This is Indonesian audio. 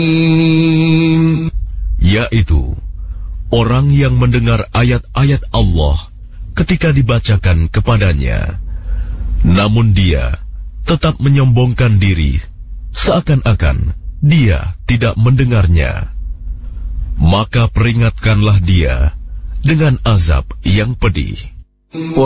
yaitu orang yang mendengar ayat-ayat Allah ketika dibacakan kepadanya, namun dia tetap menyombongkan diri seakan-akan dia tidak mendengarnya. Maka peringatkanlah dia dengan azab yang pedih.